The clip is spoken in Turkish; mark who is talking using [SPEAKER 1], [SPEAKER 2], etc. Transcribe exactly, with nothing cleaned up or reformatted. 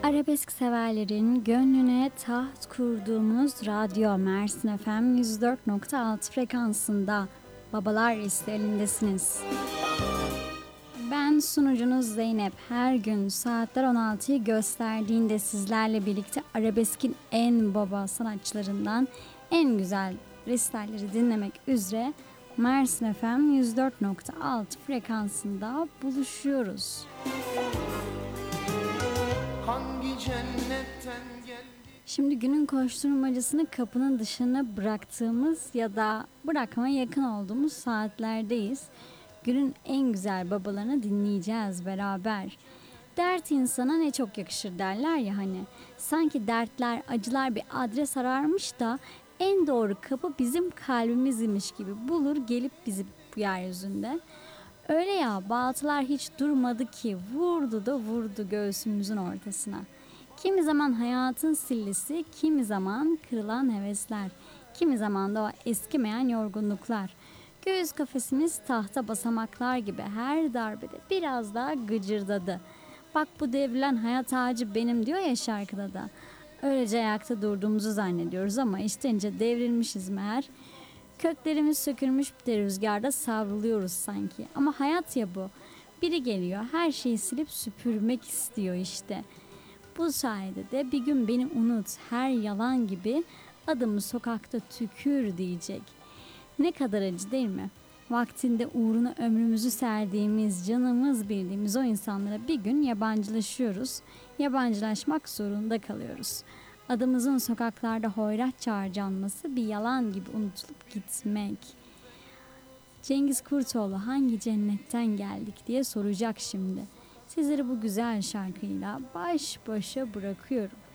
[SPEAKER 1] Arabesk severlerin gönlüne taht kurduğumuz radyo Mersin F M yüz dört nokta altı frekansında babalar listelerindesiniz. Ben sunucunuz Zeynep. Her gün saatler on altıyı gösterdiğinde sizlerle birlikte arabeskin en baba sanatçılarından en güzel listeleri dinlemek üzere Mersin F M yüz dört nokta altı frekansında buluşuyoruz. Hangi cennetten geldi? Şimdi günün koşturmacasını kapının dışına bıraktığımız ya da bırakmaya yakın olduğumuz saatlerdeyiz. Günün en güzel babalarını dinleyeceğiz beraber. Dert insana ne çok yakışır derler ya hani. Sanki dertler, acılar bir adres ararmış da en doğru kapı bizim kalbimizmiş gibi bulur gelip bizi bu yeryüzünde. Öyle ya, baltalar hiç durmadı ki, vurdu da vurdu göğsümüzün ortasına. Kimi zaman hayatın sillisi, kimi zaman kırılan hevesler, kimi zaman da o eskimeyen yorgunluklar. Göğüs kafesimiz tahta basamaklar gibi her darbede biraz daha gıcırdadı. Bak bu devrilen hayat ağacı benim diyor ya şarkıda da. Öylece ayakta durduğumuzu zannediyoruz ama içtence devrilmişiz meğer. Köklerimiz sökülmüş bir de rüzgarda savruluyoruz sanki. Ama hayat ya bu. Biri geliyor her şeyi silip süpürmek istiyor işte. Bu sayede de bir gün beni unut her yalan gibi adımı sokakta tükür diyecek. Ne kadar acı değil mi? Vaktinde uğruna ömrümüzü serdiğimiz, canımız bildiğimiz o insanlara bir gün yabancılaşıyoruz. Yabancılaşmak zorunda kalıyoruz. Adımızın sokaklarda hoyratça harcanması bir yalan gibi unutulup gitmek. Cengiz Kurtoğlu hangi cennetten geldik diye soracak şimdi. Sizleri bu güzel şarkıyla baş başa bırakıyorum.